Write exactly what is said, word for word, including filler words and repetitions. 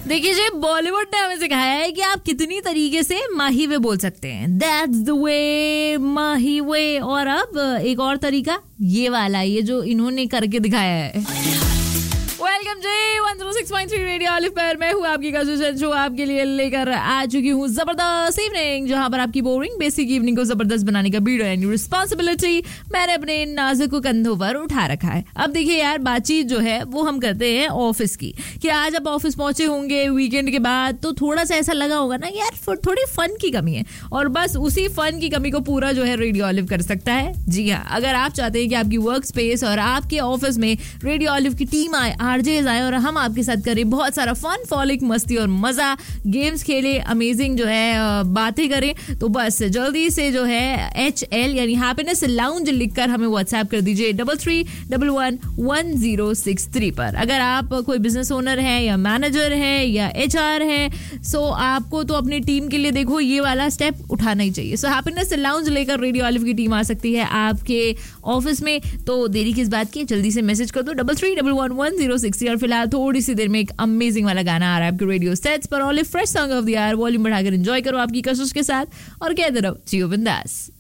देखिए जी, बॉलीवुड ने हमें सिखाया है कि आप कितनी तरीके से माही वे बोल सकते हैं. दैट्स द वे, माही वे. और अब एक और तरीका, ये वाला, ये जो इन्होंने करके दिखाया है. वेलकम जी one zero six point three radio olive पर. मैं हूँ आपकी कजिशन जो आपके लिए लेकर आ चुकी हूँ जबरदस्त इवनिंग, जहाँ पर आपकी बोरिंग बेसिक इवनिंग को जबरदस्त बनाने का बीड़ा एंड रिस्पॉन्सिबिलिटी मैंने अपने नाजुक कंधों पर उठा रखा है. अब देखिए यार, बातचीत जो है वो हम करते हैं ऑफिस की, कि आज आप ऑफिस पहुंचे होंगे वीकेंड के बाद, तो थोड़ा सा ऐसा लगा होगा ना यार थोड़ी फन की कमी है, और बस उसी फन की कमी को पूरा जो है रेडियो ऑलिव कर सकता है. जी हाँ, अगर आप चाहते हैं कि आपकी वर्क स्पेस और आपके ऑफिस में रेडियो ऑलिव की टीम आए, आरजेज आए और हम आपके साथ करें बहुत सारा फन, फॉलिक, मस्ती और मजा, गेम्स खेले, अमेजिंग जो है बातें करें, तो बस जल्दी से जो है एच एल यानी हैप्पीनेस लाउंज लिखकर हमें व्हाट्सएप कर दीजिए double three double one one zero six three पर. अगर आप कोई बिजनेस ओनर है या मैनेजर है या एच आर है, सो आपको तो अपनी टीम के लिए देखो ये वाला स्टेप उठाना ही चाहिए. सो हैप्पीनेस लाउंज लेकर रेडियो ऑलिव की टीम आ सकती है आपके ऑफिस में. तो देरी किस बात की, जल्दी से मैसेज कर दो double three double one one zero six. और फिलहाल थोड़ी सी देर में एक अमेजिंग वाला गाना आ रहा है आपके रेडियो सेट्स पर. Olive fresh song of the year, volume बढ़ाकर एंजॉय करो आपकी कसुस के साथ और कहते रहो जियो बिंदास.